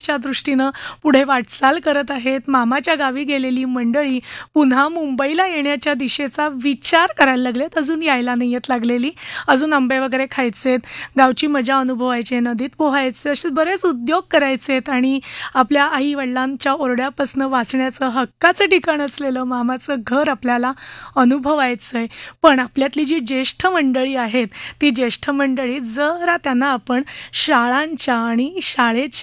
करिअरच्या दृष्टीनं पुढे वाटचाल करत आहेत. मामाच्या गावी गेलेली मंडळी पुन्हा मुंबईला येण्याच्या दिशेचा विचार करायला लागलेत. अजून यायला नाही आहेत लागलेली. अजून आंबे वगैरे खायचेत, गावची मजा अनुभवायची आहे, नदीत पोहायचे, असे बरेच उद्योग करायचे आहेत आणि आपल्या आई-वडिलांच्या ओरड्यापासून वाचण्याचं हक्काचं ठिकाण असलेलं मामाचं घर आपल्याला अनुभवायचं आहे. पण आपल्यातली जी ज्येष्ठ मंडळी आहेत, ती ज्येष्ठ मंडळी जरा त्यांना आपण शाळांच्या आणि शाळेच्या